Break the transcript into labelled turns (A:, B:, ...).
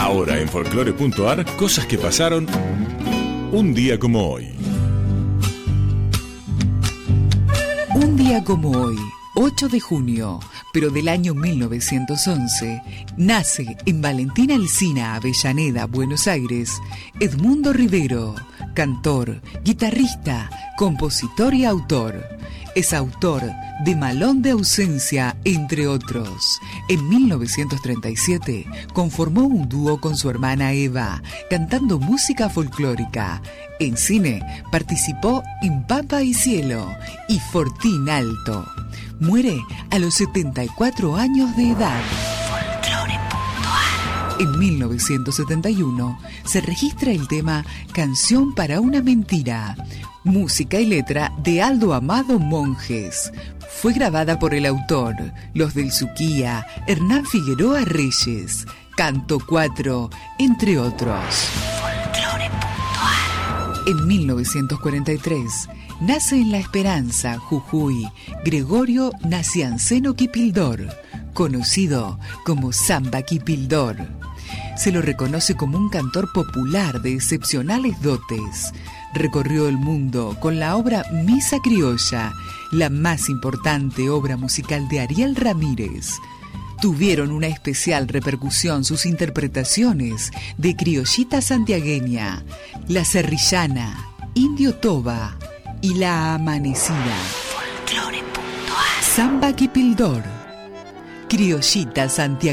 A: Ahora en Folclore.ar, cosas que pasaron un día como hoy.
B: Un día como hoy, 8 de junio, pero del año 1911, nace en Valentín Alsina, Avellaneda, Buenos Aires, Edmundo Rivero, cantor, guitarrista, compositor y autor. Es autor de Malón de ausencia, entre otros. En 1937 conformó un dúo con su hermana Eva, cantando música folclórica. En cine participó en Papa y Cielo y Fortín Alto. Muere a los 74 años de edad. En 1971 se registra el tema Canción para una mentira, música y letra de Aldo Amado Monjes. Fue grabada por el autor, Los del Suquía, Hernán Figueroa Reyes, Canto 4, entre otros. En 1943 nace en La Esperanza, Jujuy, Gregorio Nacianceno Kipildor, conocido como Samba Kipildor. Se lo reconoce como un cantor popular de excepcionales dotes. Recorrió el mundo con la obra Misa Criolla, la más importante obra musical de Ariel Ramírez. Tuvieron una especial repercusión sus interpretaciones de Criollita Santiagueña, La Serrillana, Indio Toba y La Amanecida. Samba Kipildor, Criollita Santiagueña.